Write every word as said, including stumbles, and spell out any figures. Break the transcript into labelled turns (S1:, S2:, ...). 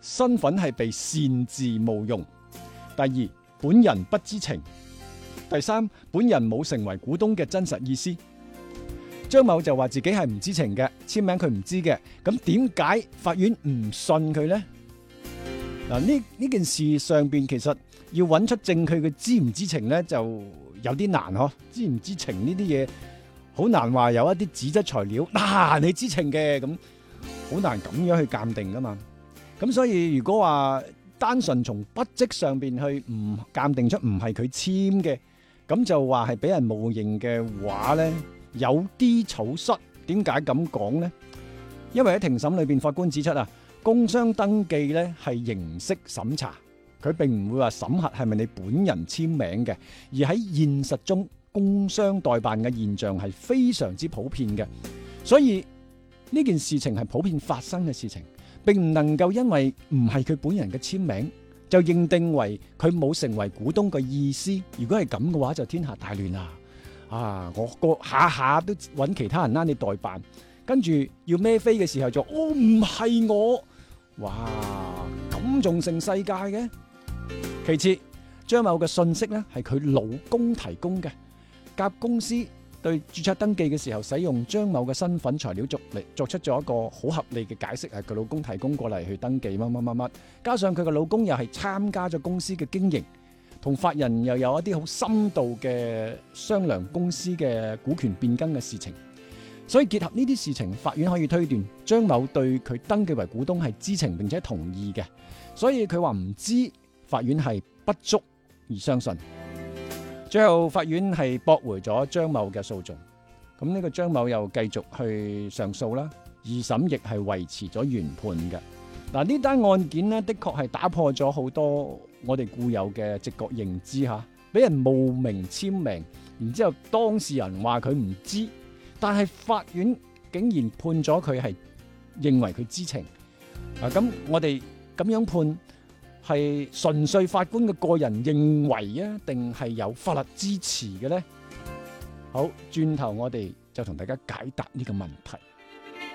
S1: 身份係被擅自冒用；第二，本人不知情；第三，本人冇成為股東嘅真實意思。張某就話自己係唔知情嘅，簽名佢唔知嘅，咁點解法院唔信佢呢？嗱，呢呢件事上邊其實要揾出證據佢知唔知情呢，就有啲難嗬。知唔知情呢啲嘢好難話有一啲紙質材料，嗱、啊、你知情嘅，咁好難咁樣去鑑定噶嘛。咁所以如果話單純從筆跡上邊去唔鑑定出唔係佢簽嘅，咁就話係俾人冒認嘅話呢，有啲草率。點解咁講呢？因為喺庭審裏邊，法官指出啊，工商登記呢係形式審查，佢並唔會話審核係咪你本人簽名嘅，而喺現實中工商代辦嘅現象係非常之普遍嘅，所以呢件事情係普遍發生嘅事情，並唔能夠因為唔係佢本人嘅簽名就認定為佢冇成為股東嘅意思。如果係咁嘅話，就天下大亂啦！啊，我個下下都揾其他人拉你代辦，跟住要孭飛嘅時候就哦唔係我，哇咁仲成世界嘅。其次，張某嘅信息呢係佢老公提供嘅，甲公司對註冊登記嘅時候使用張某嘅身份材料作嚟作出咗一個好合理嘅解釋，係佢老公提供過嚟去登記乜乜乜乜，加上佢嘅老公又係參加咗公司嘅經營，同法人又有一啲好深度嘅商量公司嘅股權變更嘅事情，所以結合呢啲事情，法院可以推斷張某對佢登記為股東係知情並且同意嘅，所以佢話唔知，法院係不足而相信。最後法院係駁回咗張某嘅訴訟，咁呢個張某又繼續去上訴啦，二審亦係維持咗原判嘅。嗱，呢單案件呢，的確係打破咗好多我哋固有嘅直覺認知吓，俾人冒名簽名，然之後當事人話佢唔知，但係法院竟然判咗佢係認為佢知情。啊，咁我哋咁樣判係純粹法官嘅個人認為啊，定係有法律支持嘅呢？好，轉頭我哋就同大家解答呢個問題。